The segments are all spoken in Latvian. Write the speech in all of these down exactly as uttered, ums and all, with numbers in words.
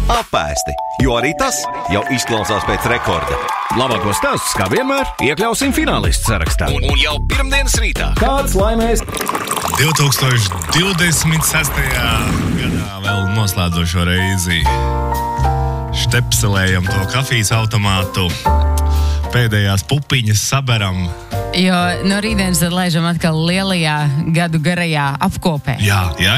apēsti, jo arī tas jau izklausās pēc rekorda. Labākos stāstus, kā vienmēr, iekļausim finālistu sarakstā. Un, un jau pirmdienas rītā Kāds laimēs divtūkstoš divdesmit sestajā gadā vēl noslēdzošo reizi štepselējam to kafijas automātu, pēdējās pupiņas saberam. Jo no rītdienas tad laižam atkal lielajā gadu garajā apkopē. Jā, jā,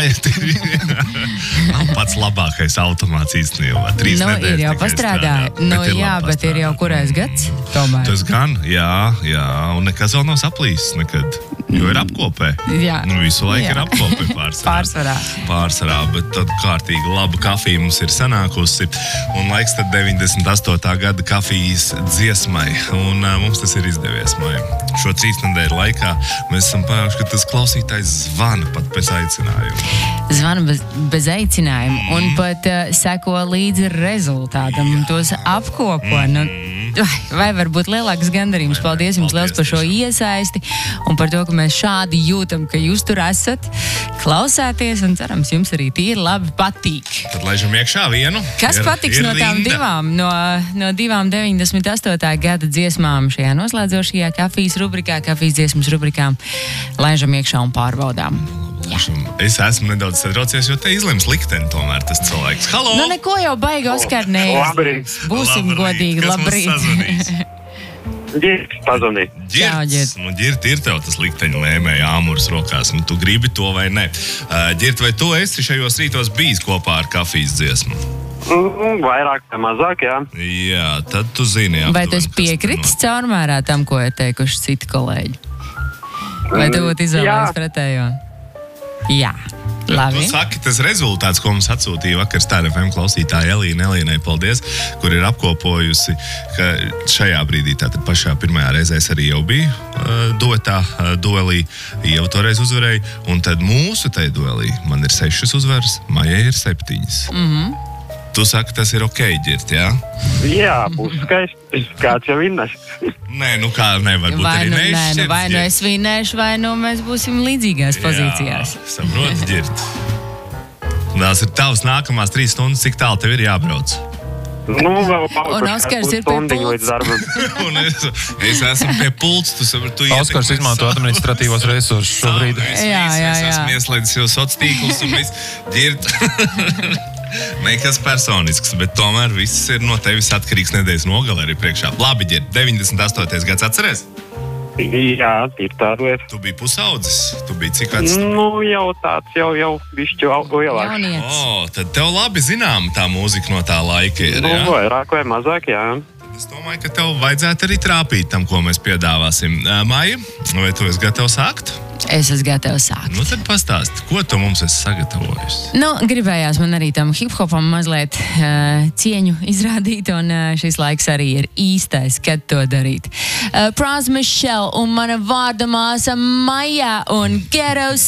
pats labākais automāts īstenībā. Trīs Nu, nedēļas ir jau tikai pastrādāja. strādā, Nu, bet ir jā, labi bet ir jau pastrādāja. kurais gads tomēr. Tas gan, jā, jā, un nekas vēl nav saplīsis nekad, jo ir apkopē. Jā. Nu, visu laiku Jā. ir apkopē pārsvarā. Pārsvarā. Pārsvarā, bet tad kārtīgi laba kafija mums ir sanākusi, un laiks tad deviņdesmit astotā gada kafijas dziesmai, un uh, mums tas ir izdevies, Maija. Šo trīs nedēļu laikā mēs esam pājuši, ka tas klausītājs zvana pat bez aicinājuma. Zvana bez, bez aicinājuma un pat uh, seko līdzi rezultātam un tos apkopo. Nu, vai var būt lielāks gandarījums? Paldies jums liels par šo iesaisti un par to, ka mēs šādi jūtam, ka jūs tur esat, klausāties un cerams, jums arī tīri labi patīk. Tad laižam iekšā vienu. Kas ir, patiks ir no tām rinda. divām, no, no divām deviņdesmit astotā gada dziesmām šajā noslēdzošajā kafijas rubrikā, kafijas dziesmas rubrikām? Laižam iekšā un pārbaudām. Jā. Es esmu nedaudz satraucies, jo te izlems likteni tomēr tas cilvēks. Halo! Nu, neko jau baigi, Oskar, neizdarīs. Būsim Labrīt. godīgi, Kas mums labrīt. sazvanīs? Ģirds pazvanīt. Čau, Ģirt. Nu, Ģirt, ir tev tas likteņa lēmēja āmurs rokās, un tu gribi to vai ne. Uh, Ģirt, vai tu esi šajos rītos bijis kopā ar kafijas dziesmu? Mm, vairāk vai mazāk, jā. Jā, tad tu zini. Vai tu aptuveni, esi kas tur piekritis notiek. caurmērā tam, ko ir teikuši citi kolēģi? Vai tu būtu izvēlējies Jā. pretējo? Jā. Labi. Tu saki, tas rezultāts, ko mums atsūtīja vakar Star F M klausītāja Elīna Elīnai, paldies, kur ir apkopojusi, ka šajā brīdī, tātad pašā pirmajā reizē es arī jau biju uh, duetā, uh, duelī, jau toreiz uzvarēju, un tad mūsu tai duelī man ir sešas uzvaras, Maijai ir septiņas. Mhm. Tu saki, tas ir ok, Ģirt, jā? Jā, būs skaisti. Kāds jau vinnēs. Nē, nu kā, nevar būt Vai arī nu, nē, nu, neizšķirts, vai nu Ģirt. es vinēšu, vai nu mēs būsim līdzīgās pozīcijās. Jā, saproti, Ģirt. Tās ir tavas nākamās trīs stundas, cik tālu tev ir jābrauc. Nu, vēl palikuši Un Oskars ir pie pusstundiņu pults. līdz darbam. Un es, es esmu pie pults, tu saproti, tu Oskars ietekmē izmanto savu- administratīvos resursus savu- šobrīd. Es, Jā, visu, jā, es jā. esmu ieslēdzis jau sociālos tīklus un viss Ģirt. Nekas personisks, bet tomēr viss ir no tevis atkarīgs nedēļas nogalē arī priekšā. Labi, Ģirt, deviņdesmit astotais gads atceries? Jā, ir tāda lieta. Tu biji pusaudzis, tu biji cik vecs? tu biji? Nu, jau tāds, jau, jau bišķi lielāks. Jaunietis. O, tad tev labi zinām tā mūzika no tā laika ir, Nu, jā? vairāk vai mazāk, jā. Es domāju, ka tev vajadzētu arī trāpīt tam, ko mēs piedāvāsim. Ā, Maija, vai tu esi gatavs sākt? Es esmu gatavs sākt. Nu tad pastāsti, ko tu mums esi sagatavojusi? Nu, gribējās man arī tam hip-hopam mazliet uh, cieņu izrādīt, un uh, šis laiks arī ir īstais, kad to darīt. Uh, Prāns Mišela un mana vārda māsa Maija un Ghetto